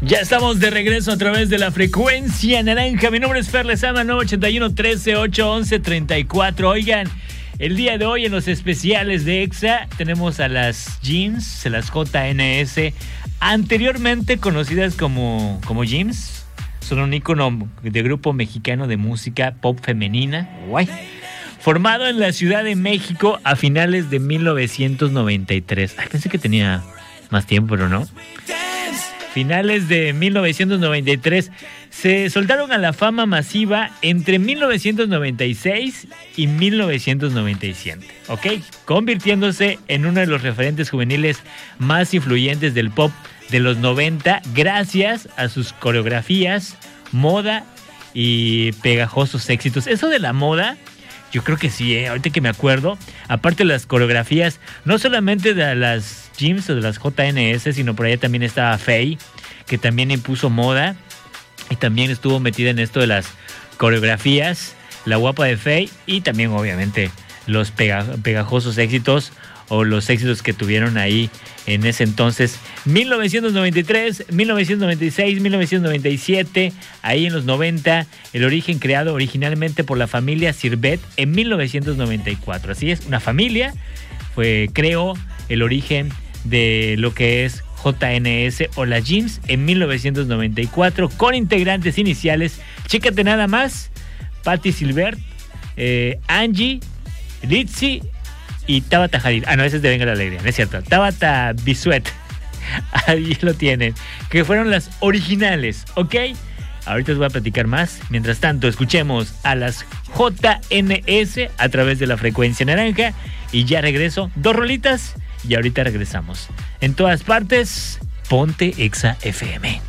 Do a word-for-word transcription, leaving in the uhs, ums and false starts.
Ya estamos de regreso a través de la frecuencia naranja. Mi nombre es Fer Lezama, nueve ochenta y uno, trece, ocho, once, treinta y cuatro. Oigan, el día de hoy en los especiales de Exa tenemos a las Jeans, a las J N S, anteriormente conocidas como, como Jeans. Son un ícono de grupo mexicano de música pop femenina. Guay. Formado en la Ciudad de México a finales de mil novecientos noventa y tres. Ay, pensé que tenía más tiempo, pero no. Finales de mil novecientos noventa y tres, se soltaron a la fama masiva entre mil novecientos noventa y seis y mil novecientos noventa y siete, ¿ok? Convirtiéndose en uno de los referentes juveniles más influyentes del pop de los noventa gracias a sus coreografías, moda y pegajosos éxitos. Eso de la moda, yo creo que sí, ¿eh? Ahorita que me acuerdo, aparte de las coreografías, no solamente de las Jeans o de las J N S, sino por allá también estaba Faye, que también impuso moda y también estuvo metida en esto de las coreografías, la guapa de Faye, y también obviamente los pega- pegajosos éxitos o los éxitos que tuvieron ahí en ese entonces, mil novecientos noventa y tres, mil novecientos noventa y seis, mil novecientos noventa y siete, ahí en los noventa, el origen creado originalmente por la familia Sirbet en mil novecientos noventa y cuatro. Así es, una familia fue, creó el origen de lo que es J N S o las Jeans en mil novecientos noventa y cuatro, con integrantes iniciales, chécate nada más, Patti Silbert, eh, Angie, Litzy y Tabata Hadid. Ah, no, ese es de Venga la Alegría, no es cierto. Tabata Bisuet. Ahí lo tienen. Que fueron las originales, ¿ok? Ahorita os voy a platicar más. Mientras tanto, escuchemos a las J N S a través de la frecuencia naranja. Y ya regreso. Dos rolitas y ahorita regresamos. En todas partes, ponte Exa F M.